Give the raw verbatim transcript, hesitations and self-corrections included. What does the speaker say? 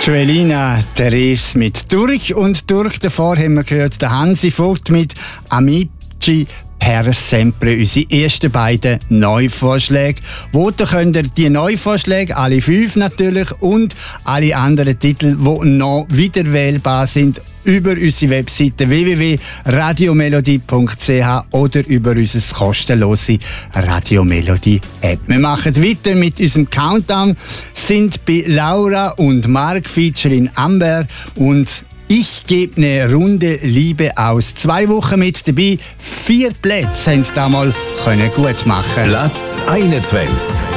Joelina Teres mit «Durch und durch». Davor haben wir gehört, der Hansi Vogt mit «Amici per sempre», unsere ersten beiden Neuvorschläge. Voten könnt ihr die Neuvorschläge, alle fünf natürlich, und alle anderen Titel, die noch wiederwählbar sind, über unsere Webseite w w w punkt radiomelodie punkt c h oder über unsere kostenlose Radiomelodie App. Wir machen weiter mit unserem Countdown, sind bei Laura und Mark featuring Amber und «Ich gebe eine Runde Liebe aus». Zwei Wochen mit dabei, vier Plätze haben sie damals gut machen. Platz einundzwanzig.